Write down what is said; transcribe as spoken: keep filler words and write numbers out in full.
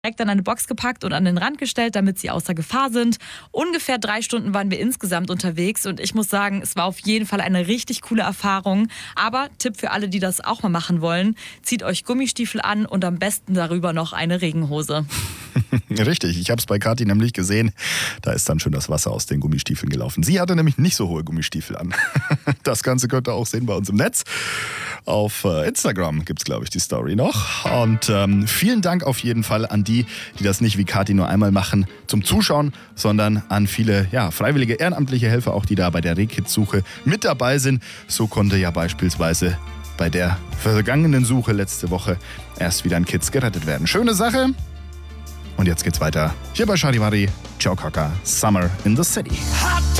direkt an eine Box gepackt und an den Rand gestellt, damit sie außer Gefahr sind. Ungefähr drei Stunden waren wir insgesamt unterwegs und ich muss sagen, es war auf jeden Fall eine richtig coole Erfahrung. Aber Tipp für alle, die das auch mal machen wollen, zieht euch Gummistiefel an und am besten darüber noch eine Regenhose. Richtig, ich habe es bei Kathi nämlich gesehen. Da ist dann schön das Wasser aus den Gummistiefeln gelaufen. Sie hatte nämlich nicht so hohe Gummistiefel an. Das Ganze könnt ihr auch sehen bei uns im Netz. Auf Instagram gibt es, glaube ich, die Story noch. Und ähm, vielen Dank auf jeden Fall an die, die das nicht wie Kathi nur einmal machen zum Zuschauen, sondern an viele ja, freiwillige ehrenamtliche Helfer, auch die da bei der Rehkitzsuche mit dabei sind. So konnte ja beispielsweise bei der vergangenen Suche letzte Woche erst wieder ein Kitz gerettet werden. Schöne Sache. Und jetzt geht's weiter hier bei Charivari. Ciao Kaka, Summer in the City.